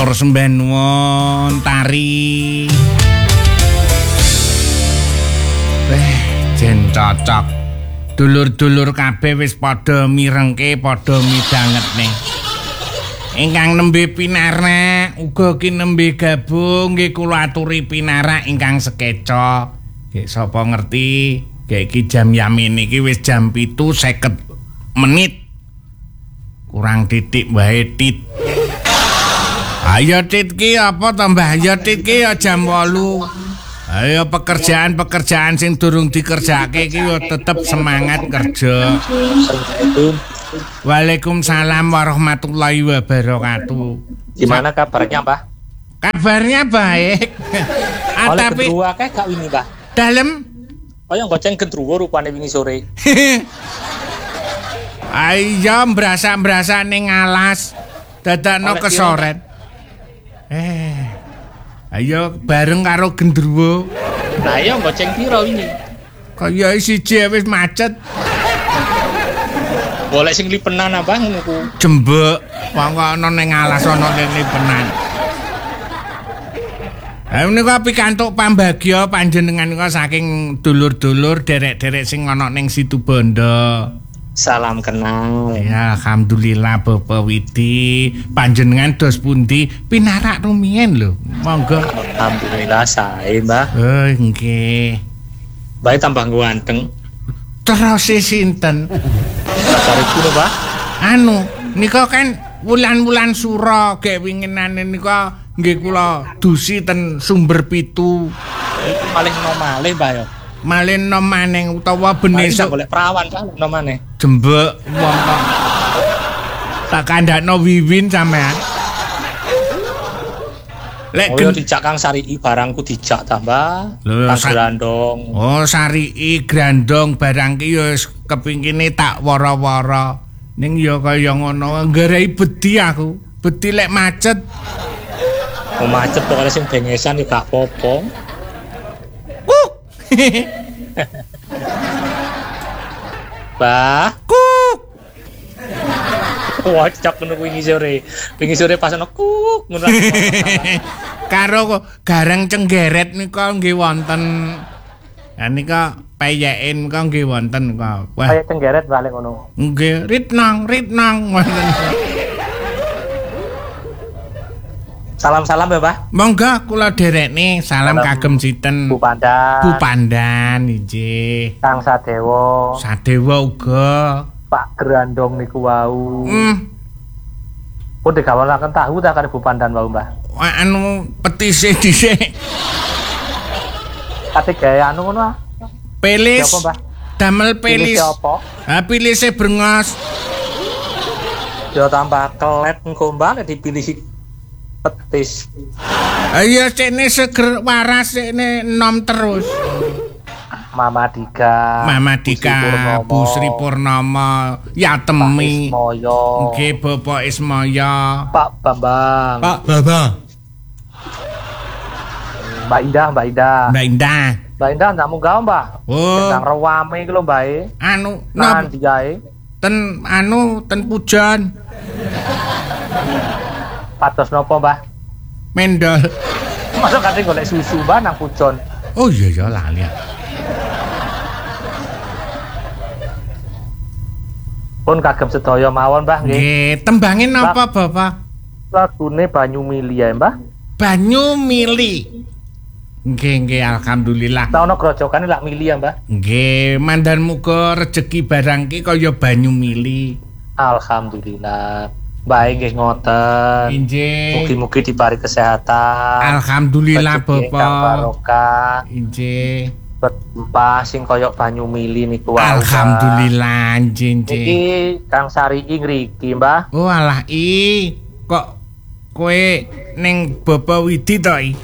matur sembah nuwun tari. Jen cocok. Dulur-dulur kabeh wis padha mirengke, padha midangetne. Ingkang nembe pinarak uga ki nembe gabung nggih kula aturi pinarak ingkang sekeca. Nggih sapa ngerti, nggih iki jam yamin iki wis jam 7:50 menit. Kurang titik wae tit. Ayo tit ki apa tambah ayo tit ki ya jam 8. Ayo pekerjaan-pekerjaan sing durung dikerjake iki yo tetep semangat kerja. Waalaikumsalam warahmatullahi wabarakatuh. Gimana kabarnya, Mbah? Kabarnya baik. Oleh Tapi gendruwo akeh gak wingi, Mbah? dalem Kaya goceng gendruwo rupane wingi sore. ayo mbrasa-mbrasa ning alas dadakno kesoret. Ayo bareng karo gendruwo. Lah iya goceng piro wingi? Kaya siji wis macet. Golek sing lipenan apa ngono ku? Jembek, wong kok ana ning alas ana ning lipenan. Ha menika pikantuk pambagya panjenengan kok saking dulur-dulur derek-derek sing ana ning Situbondo. Salam kenal. Ya, alhamdulillah Bapak Widi. Panjenengan dos pundi? Pinarak rumiyin lho. Monggo. Alhamdulillah sae, Mbah. Oh, nggih. Bae tambah ganteng. Terus sinten? Cariku lho, Mbah. Anu, nika kan wulan-wulan sura gek winginane nika nggih kula dusi ten Sumber 7. Iki malih no malih, Mbah ya. Malih nom maneng utawa benesuk golek perawan kan no maneh. jembek wong kok. Tak kandakno wiwin sampean. Lek dijak Kang Sarii barangku dijak tambah. Kang Grandong. Oh, Sarii Grandong barang ki ya kepingine tak wara-wara. Ning ya kaya ngono, nggarai bedi aku. Bedi lek macet. Oh, macet pokoknya sing bengesan ya gak apa-apa. Bah, Kuk. wah cap ngono wingi sore. Wingi sore pas ana kuk ngono. Karo gareng Cenggeret nika nggih wonten. Ya nika peyeken nika nggih wonten kok. Wah, Kayak Cenggeret balik ngono. nggih ritnang wonten. Salam-salam ya, Pak. Monggo kula derekne salam kagem sinten? Bu Pandan. Bu Pandan inggih. Kang Sadewo. Sadewa uga. Pak Grandong niku wau. Pun digawalaken tahu ta karo Bu Pandan wau, Mbah. Anu petise dhisik. Kate gawe anu ngono ah. Pelis. Siapa, Mbah? Damel pelis. Pilih apa? Ha pilise brengos. Yo tambah kelet engko Mbah nek dipilih petis. Ayo cene seger waras cene nom terus. Mama Dika. Mama Dika, Bu Sri Purnomo, Yatemi. Ismoyo. Nggih Bapak Ismoyo. Pak Bambang. Pak Bambang. Mbak Indah. Mbak Indah. Mbak Indah ndak munggah, Mbah. Oh. Nang rewame iki lho, Mbah. Anu Nang digawe. ten pujon. Pados napa, Mbah? Mendol. Masa kate golek susu, Mbah, nang pujon. Oh iya ya lali. Pun kagem sedaya mawon, Mbah, nggih. Nggih, tembangin napa, Bapak? Lagune Banyu Mili ya, Mbah. Banyu Mili. Nggih, alhamdulillah. Ta ono grojokane lak mili ya, Mbah. Nggih, mandan muga rejeki barang ki kaya banyu mili. Alhamdulillah. Baik nggih ngoten. Inggih. Mugi-mugi dibari kesehatan. Alhamdulillah, Bapak. Barokah. Inggih. Berempah sing kaya banyu mili niku wae. Alhamdulillah, inggih. Iki Kang Sarii ngriki, Mbah. Oh alah kok kowe ning Bapak Widi to i?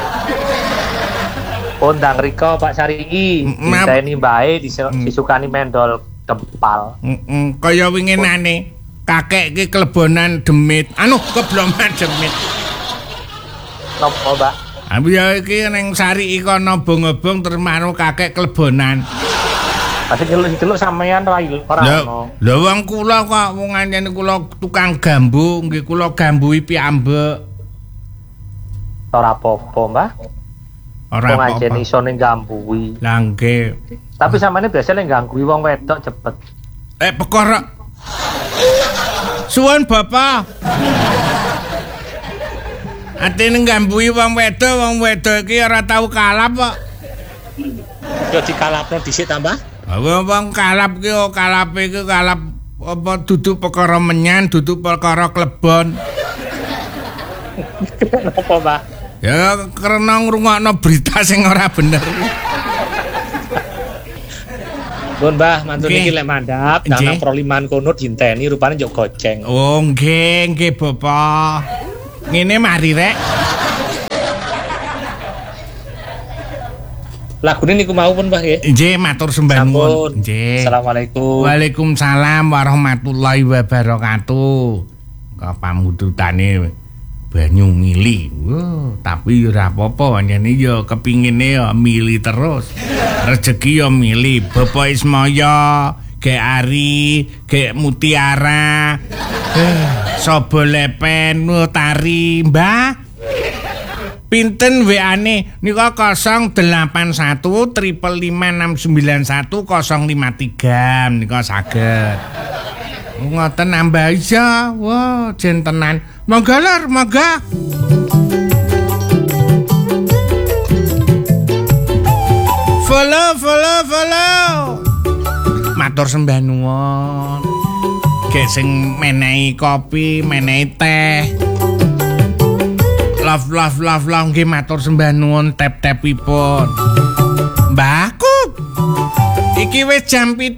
Oh ndang rika Pak Sarii. Diseni bae disukani mendol kempal. Kaya winginane kakek ki klebonan demit. Kebloman demit. Napa, Mbak? Ya iki ning Sarii kono bong-bong terus maru kakek klebonan. Pasti celuk sampean ora ono. Lha wong kula kok wong anjen kula tukang gambu, nggih kula gambui piyambak. Ora apa-apa, Mbah. Ora Wong apa-apa. anjen iso ning gambui. Lah nggih. Tapi sampeyan biasa ning gambui wong wedok cepet. Perkara suwun Bapak. Ate ning gambui wong wedok iki ora tau kalap kok. Yo dikalapno dhisik tambah. Wong kalap ki kalape iki kalap apa dudu perkara menyan, dudu perkara klebon. Apa, Mbah? Ya karena ngrungokno berita sing ora bener. Pun Mbah, mantun Nggih. iki lek mandhap, Nggih. nang proliman kono dinteni rupane njuk goceng. Oh nggih Bapak. Ngene mari rek. Lagune niku mau pun Mbah nggih. Nggih matur sembah Sampun. nuwun. Nggih. Assalamualaikum. Waalaikumsalam warahmatullahi wabarakatuh. Kapamudutane banyu mili. Tapi ora apa-apa anjene ya kepingine ya mili terus. Rezeki ya mili. Bapak Ismaya, Gek Ari, Gek Mutiara. Sobo Lepen, Tari, Mbah. Pinten WA-ne nika 081 555 691 053 nika saged. Ngoten nambah iya. Wah, jentenan. Monggo lur, monggo. Follow. Matur sembah nuwun. Gek sing menehi kopi, menehi teh. Love nggih matur sembah nuwun tap-tapipun. Mbahku. Iki wis jam 7